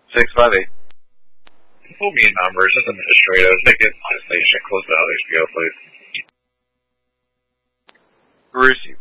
658. Pull me numbers as administrative. They get my station close out HBO, please. Receive.